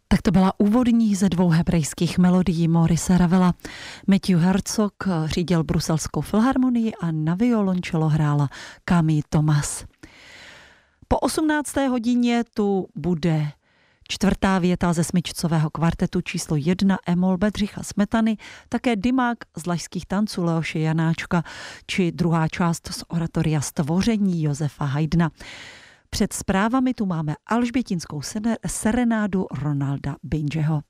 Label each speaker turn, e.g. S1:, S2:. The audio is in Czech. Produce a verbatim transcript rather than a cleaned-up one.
S1: Tak to byla úvodní ze dvou hebrejských melodií Maurice Ravela. Matthew Herzog řídil Bruselskou filharmonii a na violončelo hrála Camille Thomas. Po osmnácté hodině tu bude čtvrtá věta ze smyčcového kvartetu číslo jedna Emol Bedřicha Smetany, také Dymák z Lašských tanců Leoše Janáčka, či druhá část z oratoria Stvoření Josefa Haydna. Před zprávami tu máme alžbětinskou serenádu Ronalda Bingeho.